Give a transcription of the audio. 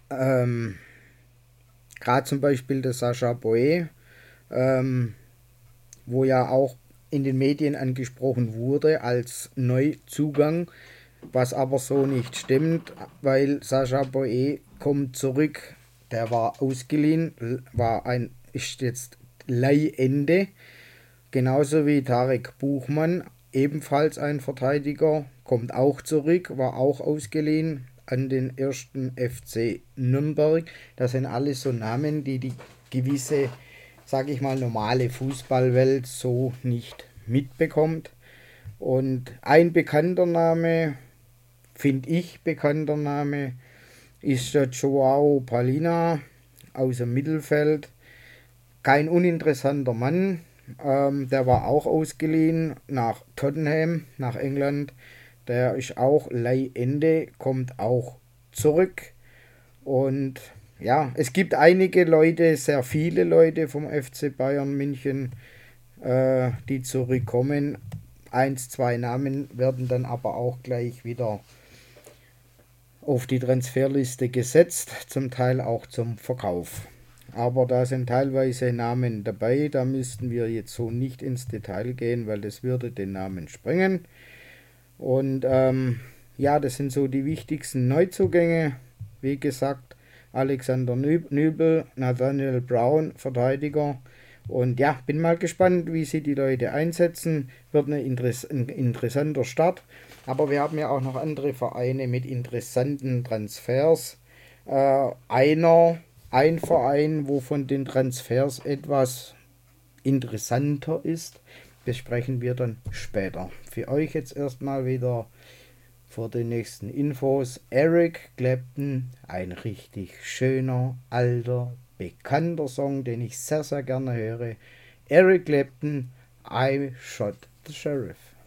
Gerade zum Beispiel der Sacha Boey, ähm, wo ja auch in den Medien angesprochen wurde als Neuzugang, was aber so nicht stimmt, weil Sacha Boey kommt zurück. Der war ausgeliehen, ist jetzt Leihende, genauso wie Tarek Buchmann, ebenfalls ein Verteidiger, kommt auch zurück, war auch ausgeliehen an den ersten FC Nürnberg. Das sind alles so Namen, die die gewisse, sage ich mal, normale Fußballwelt so nicht mitbekommt. Und ein bekannter Name, finde ich bekannter Name, ist der Joao Palina aus dem Mittelfeld. Kein uninteressanter Mann. Der war auch ausgeliehen nach Tottenham, nach England. Der ist auch Leihende, kommt auch zurück. Und ja, es gibt einige Leute, sehr viele Leute vom FC Bayern München, die zurückkommen. Eins, zwei Namen werden dann aber auch gleich wieder auf die Transferliste gesetzt, zum Teil auch zum Verkauf. Aber da sind teilweise Namen dabei, da müssten wir jetzt so nicht ins Detail gehen, weil das würde den Namen sprengen. Und ja, das sind so die wichtigsten Neuzugänge. Wie gesagt, Alexander Nübel, Nathaniel Brown, Verteidiger. Und ja, bin mal gespannt, wie sie die Leute einsetzen. Wird ein interessanter Start. Aber wir haben ja auch noch andere Vereine mit interessanten Transfers. Ein Verein, wo von den Transfers etwas interessanter ist, besprechen wir dann später. Für euch jetzt erstmal wieder vor den nächsten Infos. Eric Clapton, ein richtig schöner, alter, bekannter Song, den ich sehr, sehr gerne höre. Eric Clapton, I Shot the Sheriff.